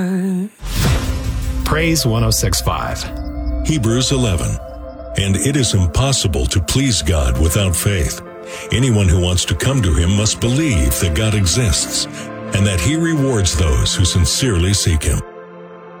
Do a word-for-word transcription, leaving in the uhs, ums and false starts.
Praise one oh six point five. Hebrews eleven. And it is impossible to please God without faith. Anyone who wants to come to him must believe that God exists and that he rewards those who sincerely seek him.